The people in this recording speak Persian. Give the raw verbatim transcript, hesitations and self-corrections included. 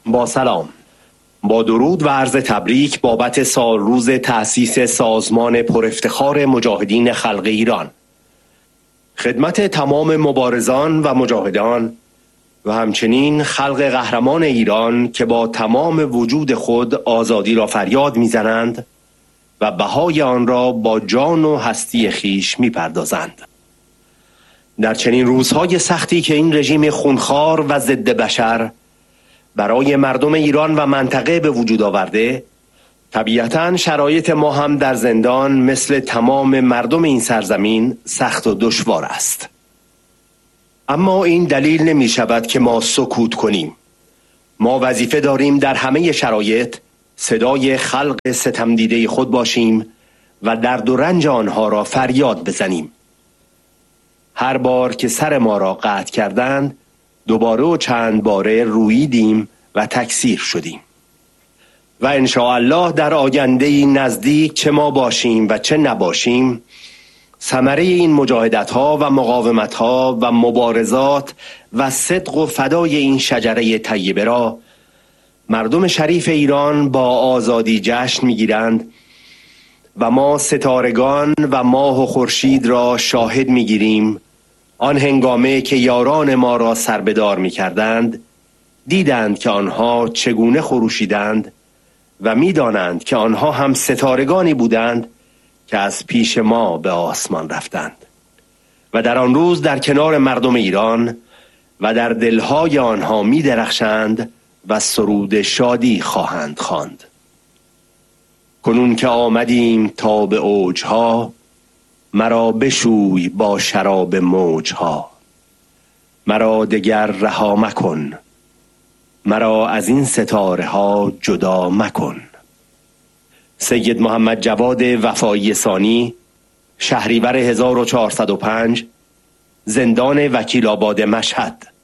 با سلام، با درود و عرض تبریک بابت سال روز تأسیس سازمان پرافتخار مجاهدین خلق ایران. خدمت تمام مبارزان و مجاهدان و همچنین خلق قهرمان ایران که با تمام وجود خود آزادی را فریاد میزنند و بهای آن را با جان و هستی خیش میپردازند. در چنین روزهای سختی که این رژیم خونخوار و ضد بشر برای مردم ایران و منطقه به وجود آورده، طبیعتاً شرایط ما هم در زندان مثل تمام مردم این سرزمین سخت و دشوار است. اما این دلیل نمی شود که ما سکوت کنیم. ما وظیفه داریم در همه شرایط صدای خلق ستم دیده خود باشیم و درد و رنج آنها را فریاد بزنیم. هر بار که سر ما را قطع کردند، دوباره و چند باره روییدیم و تکثیر شدیم. و انشاءالله در آینده نزدیک چه ما باشیم و چه نباشیم، ثمره این مجاهدت ها و مقاومت ها و مبارزات و صدق و فدای این شجره طیبه را مردم شریف ایران با آزادی جشن میگیرند و ما ستارگان و ماه و خورشید را شاهد میگیریم. آن هنگامه که یاران ما را سربدار میکردند، دیدند که آنها چگونه خروشیدند و میدانند که آنها هم ستارگانی بودند که از پیش ما به آسمان رفتند و در آن روز در کنار مردم ایران و در دلهای آنها می درخشند و سرود شادی خواهند خواند. کنون که آمدیم تا به اوجها، مرا بشوی با شراب موجها. مرا دگر رها مکن، مرا از این ستاره ها جدا مکن. سید محمد جواد وفایی ثانی، شهریور هزار و چهارصد و پنج، زندان وکیل آباد مشهد.